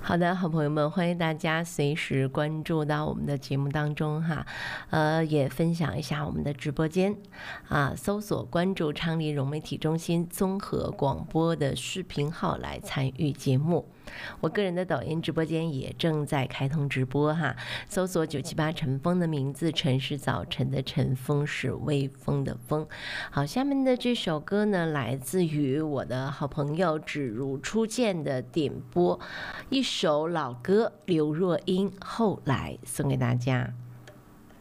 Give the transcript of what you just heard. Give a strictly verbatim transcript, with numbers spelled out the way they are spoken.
好的，好朋友们，欢迎大家随时关注到我们的节目当中哈，呃，也分享一下我们的直播间啊，搜索关注昌黎融媒体中心综合广播的视频号来参与节目。我个人的抖音直播间也正在开通直播哈，搜索九七八晨风的名字，晨是早晨的晨，风是微风的风。好，下面的这首歌呢，来自于我的好朋友只如初见的点播，一首老歌刘若英后来送给大家。